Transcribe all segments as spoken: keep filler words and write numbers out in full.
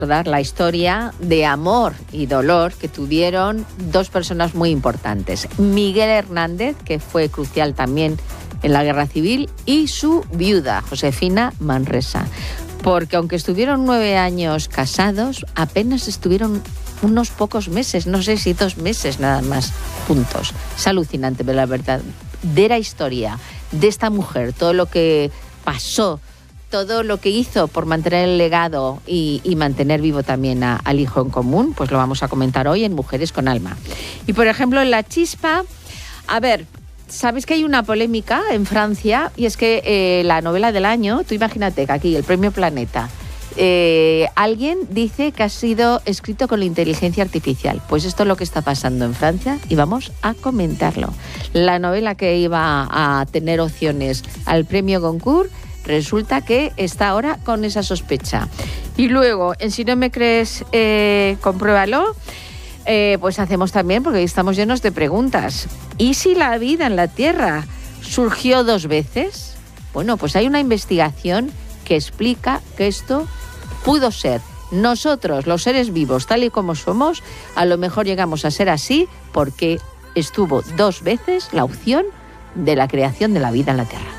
la historia de amor y dolor que tuvieron dos personas muy importantes. Miguel Hernández, que fue crucial también en la Guerra Civil, y su viuda, Josefina Manresa. Porque aunque estuvieron nueve años casados, apenas estuvieron unos pocos meses, no sé si dos meses nada más, juntos. Es alucinante, pero la verdadera historia de esta mujer, todo lo que pasó, todo lo que hizo por mantener el legado y, y mantener vivo también a, al hijo en común, pues lo vamos a comentar hoy en Mujeres con Alma. Y por ejemplo, en La Chispa, a ver, ¿sabes que hay una polémica en Francia? Y es que eh, la novela del año, tú imagínate que aquí, el Premio Planeta, eh, alguien dice que ha sido escrito con la inteligencia artificial. Pues esto es lo que está pasando en Francia y vamos a comentarlo. La novela que iba a tener opciones al Premio Goncourt resulta que está ahora con esa sospecha. Y luego, en Si no me crees, eh, compruébalo, eh, pues hacemos también, porque estamos llenos de preguntas. ¿Y si la vida en la Tierra surgió dos veces? Bueno, pues hay una investigación que explica que esto pudo ser. Nosotros, los seres vivos, tal y como somos, a lo mejor llegamos a ser así porque estuvo dos veces la opción de la creación de la vida en la Tierra.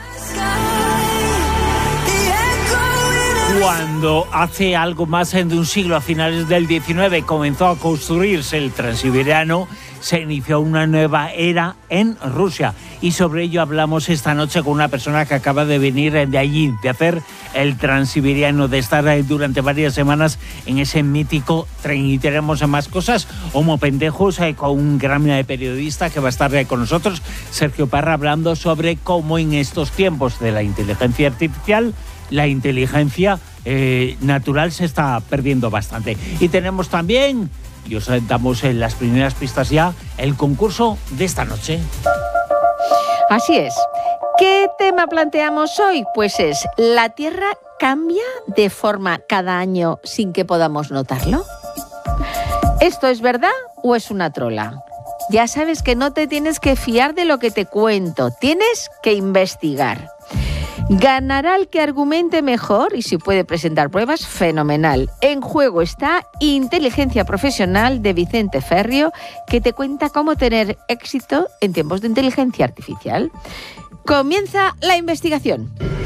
Cuando hace algo más de un siglo, a finales del diecinueve, comenzó a construirse el Transiberiano, se inició una nueva era en Rusia. Y sobre ello hablamos esta noche con una persona que acaba de venir de allí, de hacer el Transiberiano, de estar durante varias semanas en ese mítico tren. Y tenemos más cosas, Homo Pendejos, eh, con un gran periodista que va a estar eh, con nosotros, Sergio Parra, hablando sobre cómo en estos tiempos de la inteligencia artificial, la inteligencia eh, natural se está perdiendo bastante. Y tenemos también, y os damos en las primeras pistas ya, el concurso de esta noche. Así es. ¿Qué tema planteamos hoy? Pues es, ¿la Tierra cambia de forma cada año sin que podamos notarlo? ¿Esto es verdad o es una trola? Ya sabes que no te tienes que fiar de lo que te cuento, tienes que investigar. Ganará el que argumente mejor y si puede presentar pruebas, fenomenal. En juego está Inteligencia Profesional de Vicente Ferrio, que te cuenta cómo tener éxito en tiempos de inteligencia artificial. Comienza la investigación.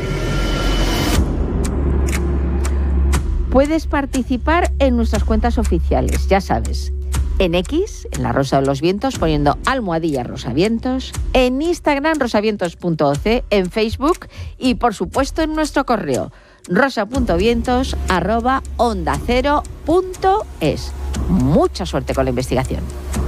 Puedes participar en nuestras cuentas oficiales, ya sabes. En X, en La Rosa de los Vientos, poniendo almohadilla Rosavientos, en Instagram rosavientos punto oce, en Facebook y, por supuesto, en nuestro correo rosa punto vientos arroba onda cero punto es. Mucha suerte con la investigación.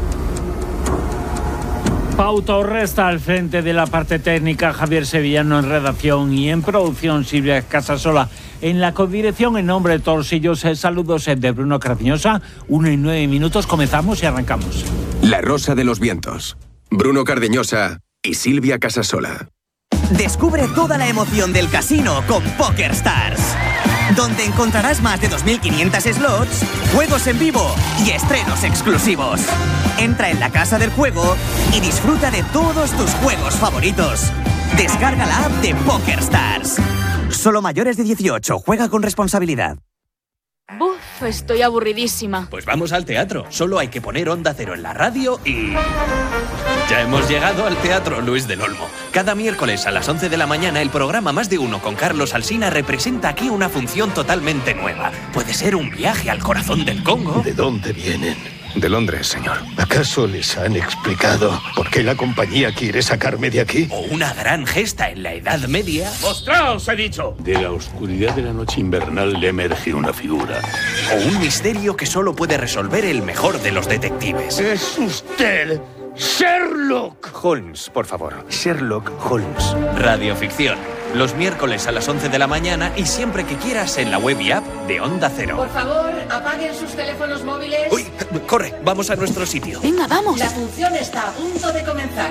Pauta Orresta al frente de la parte técnica, Javier Sevillano en redacción y en producción, Silvia Casasola en la codirección. En nombre de todos ellos, saludos de Bruno Cardeñosa. Uno y nueve minutos, comenzamos y arrancamos. La Rosa de los Vientos, Bruno Cardeñosa y Silvia Casasola. Descubre toda la emoción del casino con PokerStars, donde encontrarás más de dos mil quinientos slots, juegos en vivo y estrenos exclusivos. Entra en la casa del juego y disfruta de todos tus juegos favoritos. Descarga la app de PokerStars. Solo mayores de dieciocho. Juega con responsabilidad. Uf, estoy aburridísima. Pues vamos al teatro. Solo hay que poner Onda Cero en la radio y... ya hemos llegado al Teatro Luis del Olmo. Cada miércoles a las once de la mañana, el programa Más de Uno con Carlos Alsina representa aquí una función totalmente nueva. Puede ser un viaje al corazón del Congo. ¿De dónde vienen? De Londres, señor. ¿Acaso les han explicado por qué la compañía quiere sacarme de aquí? O una gran gesta en la Edad Media. ¡Mostraos, he dicho! De la oscuridad de la noche invernal le emerge una figura. O un misterio que solo puede resolver el mejor de los detectives. ¡Es usted Sherlock Holmes, por favor. Sherlock Holmes. Radioficción. Los miércoles a las once de la mañana y siempre que quieras en la web y app de Onda Cero. Por favor, apaguen sus teléfonos móviles. ¡Uy! Corre, vamos a nuestro sitio. Venga, vamos. La función está a punto de comenzar.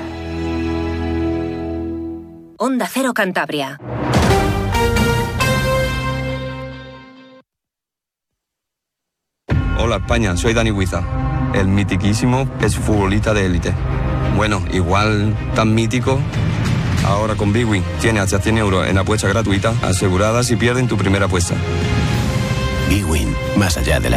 Onda Cero Cantabria. Hola España, soy Dani Huiza, el mitiquísimo exfutbolista de élite. Bueno, igual tan mítico. Ahora con Bwin tiene hasta cien euros en apuestas gratuitas aseguradas si pierden tu primera apuesta. Bwin, más allá de la